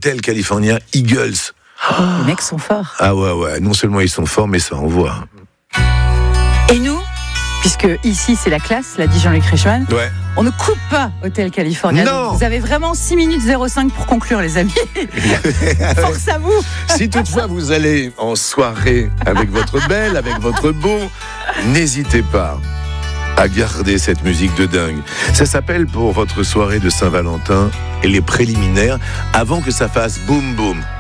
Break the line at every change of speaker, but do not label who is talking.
l'hôtel californien Eagles.
Les mecs sont forts.
Ah ouais, non seulement ils sont forts, mais ça envoie.
Et nous, puisque ici c'est la classe, l'a dit Jean-Luc Reichmann,
Ouais.
on ne coupe pas Hôtel California.
Non.
Donc vous avez vraiment 6 minutes 05 pour conclure, les amis. Force à vous.
Si toutefois vous allez en soirée avec votre belle, avec votre beau, n'hésitez pas à garder cette musique de dingue. Ça s'appelle pour votre soirée de Saint-Valentin et les préliminaires avant que ça fasse boum boum.